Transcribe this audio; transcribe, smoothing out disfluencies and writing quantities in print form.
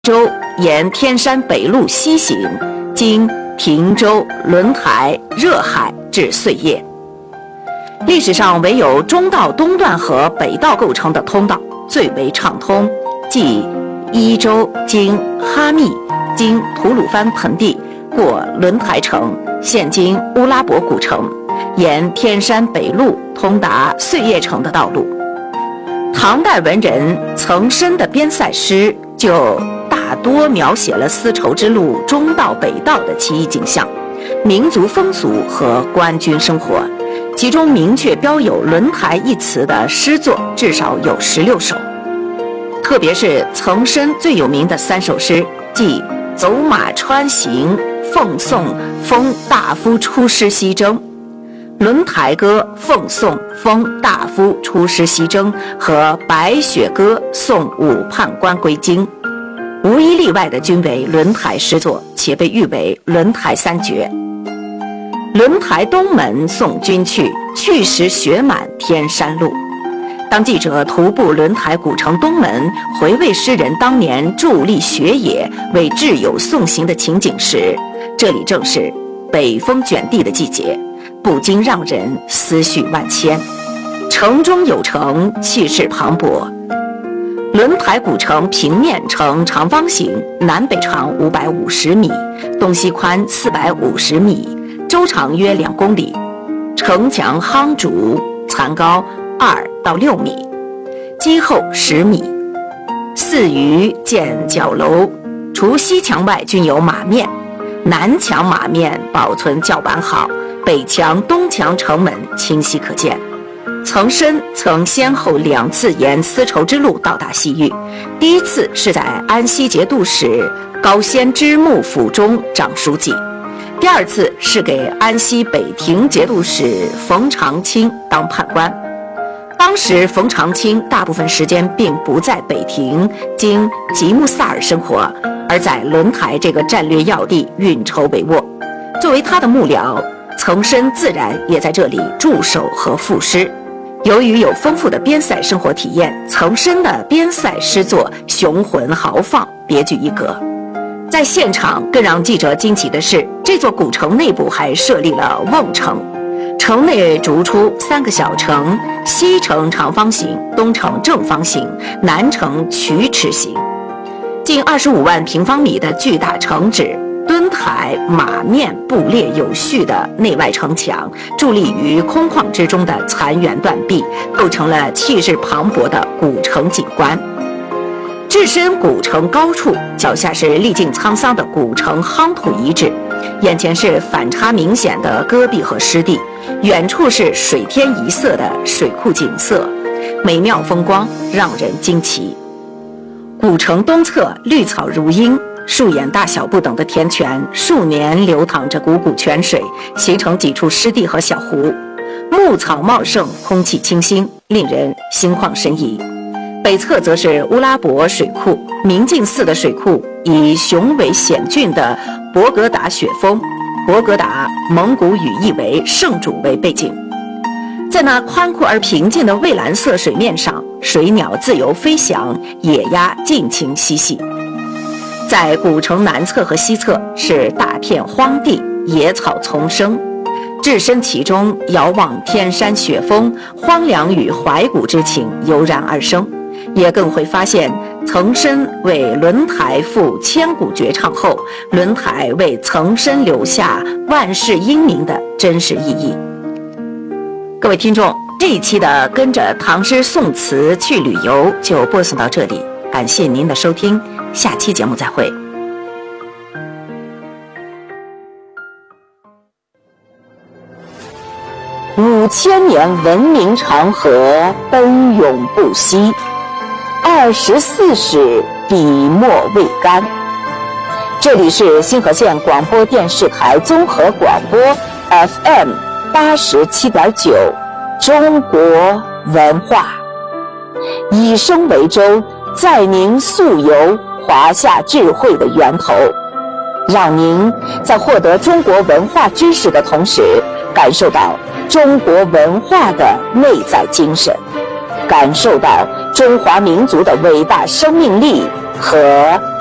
州沿天山北路西行，经平州、轮台、热海至碎叶。历史上唯有中道东段和北道构成的通道最为畅通，即伊州经哈密，经吐鲁番盆地，过轮台城，现今乌拉博古城，沿天山北路通达碎叶城的道路。唐代文人岑参的边塞诗就大多描写了丝绸之路中道北道的奇异景象、民族风俗和官军生活，其中明确标有轮台一词的诗作至少有16首，特别是岑参最有名的3首诗，即走马川行、奉送封大夫出师西征、轮台歌奉送封大夫出师西征和白雪歌送武判官归京，无一例外的均为轮台诗作，且被誉为轮台3绝。轮台东门送君去，去时雪满天山路。当记者徒步轮台古城东门，回味诗人当年伫立雪野为挚友送行的情景时，这里正是北风卷地的季节，不禁让人思绪万千。城中有城，气势磅礴。轮台古城平面呈长方形，南北长550米，东西宽450米，周长约2公里，城墙夯筑，残高2到6米，基厚10米。四隅建角楼，除西墙外均有马面，南墙马面保存较完好，北墙、东墙城门清晰可见。岑参曾先后2次沿丝绸之路到达西域，第一次是在安西节度使高仙芝幕府中掌书记，第二次是给安西北庭节度使冯长清当判官。当时冯长清大部分时间并不在北庭经吉木萨尔生活，而在轮台这个战略要地运筹帷幄。作为他的幕僚，岑参自然也在这里驻守和赋诗。由于有丰富的边塞生活体验，岑参的边塞诗作雄浑豪放，别具一格。在现场更让记者惊奇的是，这座古城内部还设立了瓮城，城内逐出3个小城，西城长方形，东城正方形，南城曲尺形，近25万平方米的巨大城址，墩台马面布列有序的内外城墙，伫立于空旷之中的残垣断壁，构成了气势磅礴的古城景观。置身古城高处，脚下是历尽沧桑的古城夯土遗址，眼前是反差明显的戈壁和湿地，远处是水天一色的水库景色，美妙风光让人惊奇。古城东侧绿草如茵，树眼大小不等的田泉，数年流淌着汩汩泉水，形成几处湿地和小湖，牧草茂盛，空气清新，令人心旷神怡。北侧则是乌拉博水库，明镜寺的水库以雄伟险峻的博格达雪峰，博格达蒙古语意为圣主为背景。在那宽阔而平静的蔚蓝色水面上，水鸟自由飞翔，野鸭尽情嬉戏。在古城南侧和西侧是大片荒地，野草丛生，置身其中，遥望天山雪峰，荒凉与怀古之情油然而生。也更会发现岑参为轮台赋千古绝唱后，轮台为岑参留下万世英名的真实意义。各位听众，这一期的跟着唐诗宋词去旅游就播送到这里，感谢您的收听，下期节目再会。5000年文明长河奔涌不息，24史笔墨未干。这里是新河县广播电视台综合广播 FM 87.9，中国文化，以声为舟，载您溯游华夏智慧的源头，让您在获得中国文化知识的同时，感受到中国文化的内在精神，感受到中华民族的伟大生命力和